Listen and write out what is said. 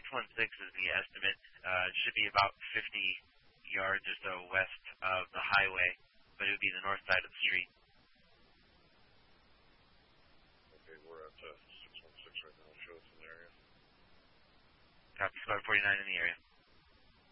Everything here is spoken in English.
616 is the estimate. It should be about 50 yards or so west of the highway, but it would be the north side of the street. Okay, we're at 616 right now. Show us in the area. Copy, Squad 49 in the area.